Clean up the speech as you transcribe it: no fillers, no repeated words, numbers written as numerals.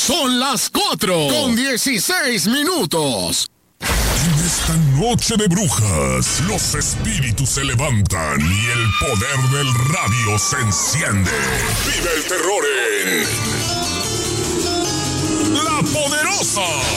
Son las 4:16. En esta noche de brujas, los espíritus se levantan y el poder del radio se enciende. Vive el terror en La Poderosa.